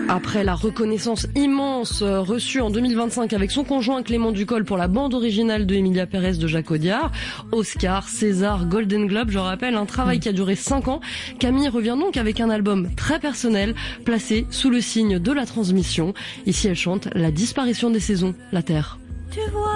Après la reconnaissance immense reçue en 2025 avec son conjoint Clément Ducol pour la bande originale de Emilia Pérez de Jacques Audiard, Oscar, César, Golden Globe, je rappelle, un travail qui a duré 5 ans. Camille revient donc avec un album très personnel, placé sous le signe de la transmission. Ici, elle chante La disparition des saisons, la Terre. Tu vois